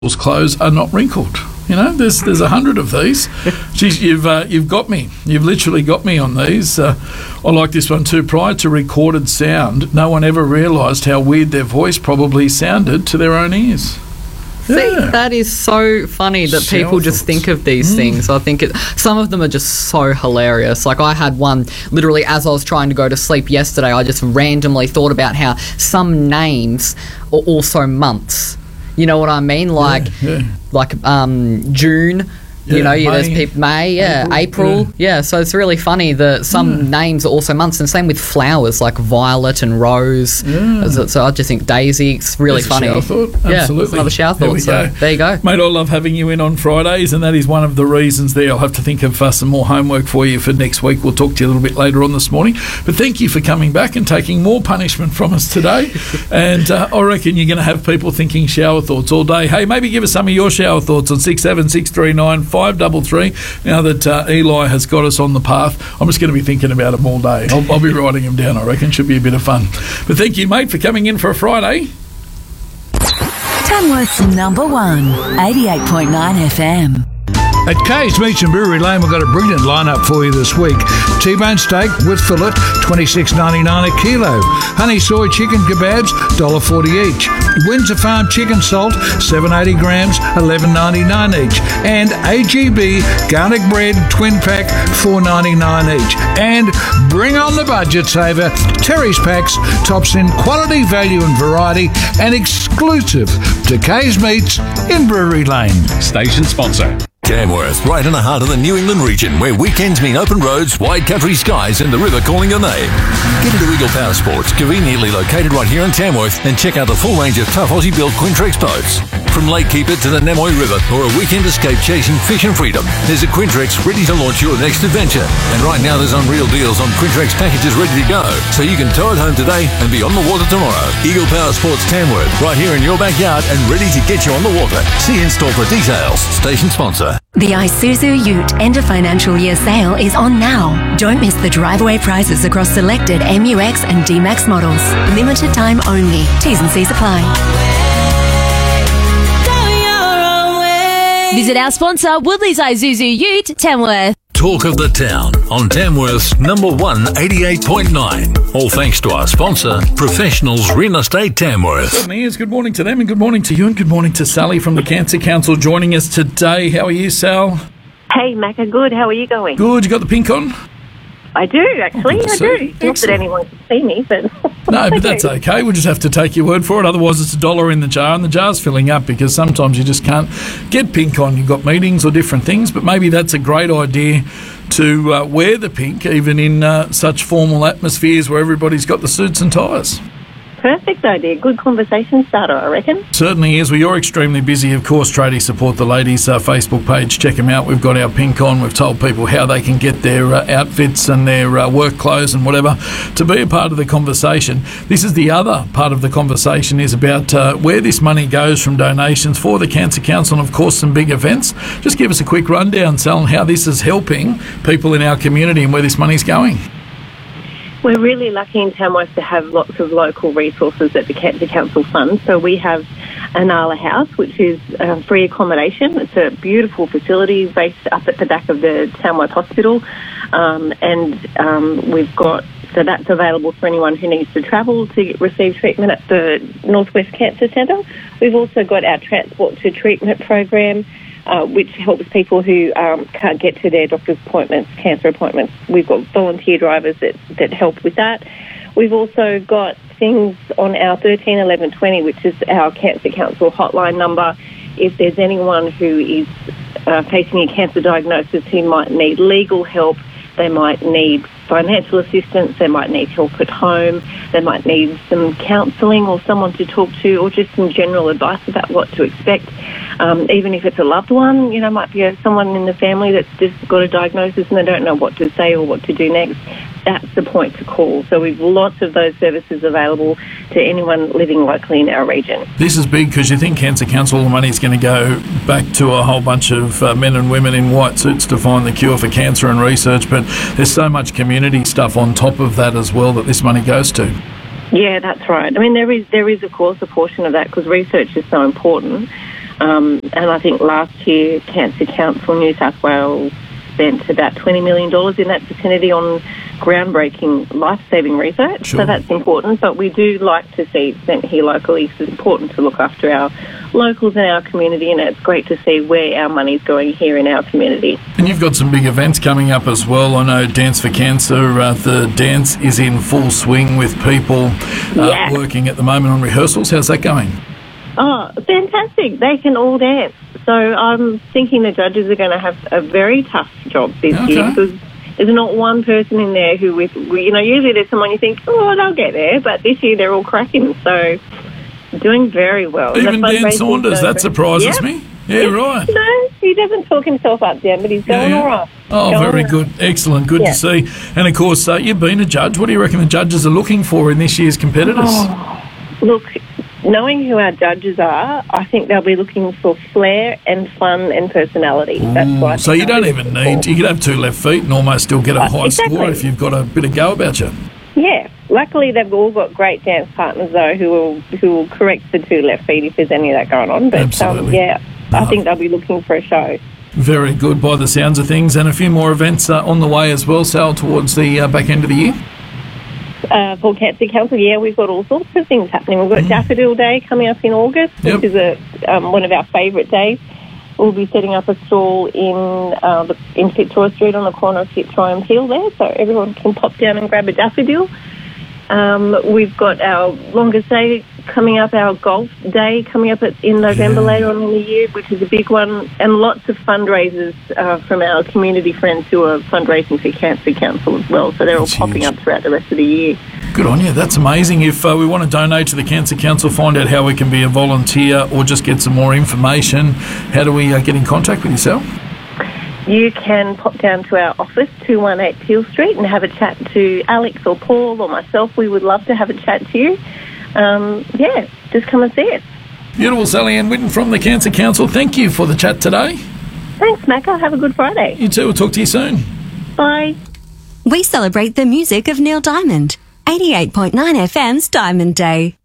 clothes are not wrinkled. You know, there's 100 of these. Geez, you've got me. You've literally got me on these. I like this one too. Prior to recorded sound, no one ever realised how weird their voice probably sounded to their own ears. See, that is so funny that people just think of these things. I think some of them are just so hilarious. Like, I had one literally as I was trying to go to sleep yesterday. I just randomly thought about how some names are also months. You know what I mean? Like June. You know, there's people, May, April. So it's really funny that some names are also months, and same with flowers like violet and rose. So I just think daisy. It's really funny. Shower thought. Absolutely. Another shower thought. So there you go. Mate, I love having you in on Fridays, and that is one of the reasons there. I'll have to think of some more homework for you for next week. We'll talk to you a little bit later on this morning. But thank you for coming back and taking more punishment from us today. And I reckon you're going to have people thinking shower thoughts all day. Hey, maybe give us some of your shower thoughts on 67639 533. Now that Eli has got us on the path, I'm just going to be thinking about them all day. I'll be writing them down, I reckon. Should be a bit of fun. But thank you, mate, for coming in for a Friday. Tamworth's number one, 88.9 FM. At Kay's Meats and Brewery Lane, we've got a brilliant lineup for you this week. T-bone steak with fillet, $26.99 a kilo. Honey soy chicken kebabs, $1.40 each. Windsor Farm chicken salt, 780 grams, $11.99 each. And AGB garlic bread twin pack, $4.99 each. And bring on the budget saver, Terry's Packs, tops in quality, value and variety, and exclusive to Kay's Meats in Brewery Lane. Station sponsor. Tamworth, right in the heart of the New England region, where weekends mean open roads, wide country skies, and the river calling your name. Get into Eagle Power Sports, conveniently located right here in Tamworth, and check out the full range of tough Aussie-built Quintrex boats. From Lake Keeper to the Namoi River, or a weekend escape chasing fish and freedom, there's a Quintrex ready to launch your next adventure. And right now there's unreal deals on Quintrex packages ready to go, so you can tow it home today and be on the water tomorrow. Eagle Power Sports Tamworth, right here in your backyard and ready to get you on the water. See in-store for details. Station sponsor. The Isuzu Ute end of financial year sale is on now. Don't miss the drive-away prices across selected MUX and D-Max models. Limited time only. T's and C's apply. Visit our sponsor, Woodley's Isuzu Ute, Tamworth. Talk of the town on Tamworth's number one 88.9. All thanks to our sponsor, Professionals Real Estate Tamworth. Certainly is. Good morning to them, and good morning to you, and good morning to Sally from the Cancer Council joining us today. How are you, Sal? Hey, Macca, good. How are you going? Good. You got the pink on? I do, actually. I do. Not that anyone can see me, but... No, but that's okay. We'll just have to take your word for it. Otherwise, it's $1 in the jar, and the jar's filling up because sometimes you just can't get pink on. You've got meetings or different things, but maybe that's a great idea to wear the pink, even in such formal atmospheres where everybody's got the suits and ties. Perfect idea. Good conversation starter, I reckon. Certainly is. Well, you're extremely busy. Of course, Tradie Support the Ladies Facebook page. Check them out. We've got our pink on. We've told people how they can get their outfits and their work clothes and whatever to be a part of the conversation. This is the other part of the conversation is about where this money goes from donations for the Cancer Council and, of course, some big events. Just give us a quick rundown, Sal, on how this is helping people in our community and where this money's going. We're really lucky in Tamworth to have lots of local resources at the Cancer Council Fund. So we have Anala House, which is free accommodation. It's a beautiful facility based up at the back of the Tamworth Hospital. We've got, so that's available for anyone who needs to travel to receive treatment at the Northwest Cancer Centre. We've also got our Transport to Treatment program, which helps people who can't get to their doctor's appointments, cancer appointments. We've got volunteer drivers that help with that. We've also got things on our 13 11 20, which is our Cancer Council hotline number. If there's anyone who is facing a cancer diagnosis who might need legal help, they might need financial assistance, they might need help at home, they might need some counselling or someone to talk to, or just some general advice about what to expect. Even if it's a loved one, might be someone in the family that's just got a diagnosis and they don't know what to say or what to do next. That's the point to call. So we've lots of those services available to anyone living locally in our region. This is big because you think Cancer Council, all the money is going to go back to a whole bunch of men and women in white suits to find the cure for cancer and research, but there's so much community stuff on top of that as well that this money goes to. Yeah, that's right. I mean, there is of course a portion of that because research is so important. And I think last year Cancer Council New South Wales spent about $20 million in that vicinity on groundbreaking life-saving research. Sure. So that's important, but we do like to see it spent here locally. So it's important to look after our locals in our community, and it's great to see where our money's going here in our community. And you've got some big events coming up as well. I know Dance for Cancer, the dance is in full swing with people working at the moment on rehearsals. How's that going? Oh, fantastic. They can all dance. So I'm thinking the judges are going to have a very tough job this year, because there's not one person in there who, usually there's someone you think, oh, they'll get there, but this year they're all cracking, so doing very well. Even Dan Saunders, that surprises me. Yeah, right. No, he doesn't talk himself up, Dan, but he's going all right. Oh, very good. Excellent. Good to see. And, of course, you've been a judge. What do you reckon the judges are looking for in this year's competitors? Look, knowing who our judges are, I think they'll be looking for flair and fun and personality. That's what. So you don't even need. You could have two left feet and almost still get a high score if you've got a bit of go about you. Yeah. Luckily, they've all got great dance partners though, who will correct the two left feet if there's any of that going on. But absolutely. I think they'll be looking for a show. Very good by the sounds of things, and a few more events on the way as well, Sal, towards the back end of the year. For Cancer Council, we've got all sorts of things happening. We've got Daffodil Day coming up in August, which is one of our favourite days. We'll be setting up a stall in Fitzroy Street on the corner of Fitzroy and Peel there, so everyone can pop down and grab a daffodil. We've got our longest day coming up, our golf day coming up in November later on in the year, which is a big one, and lots of fundraisers from our community friends who are fundraising for Cancer Council as well, so they're all popping up throughout the rest of the year. Good on you. That's amazing. If we want to donate to the Cancer Council, find out how we can be a volunteer or just get some more information, how do we get in contact with yourself? You can pop down to our office, 218 Peel Street, and have a chat to Alex or Paul or myself. We would love to have a chat to you. Just come and see us. Beautiful. Sally Ann Whitten from the Cancer Council. Thank you for the chat today. Thanks, Macca. Have a good Friday. You too. We'll talk to you soon. Bye. We celebrate the music of Neil Diamond. 88.9 FM's Diamond Day.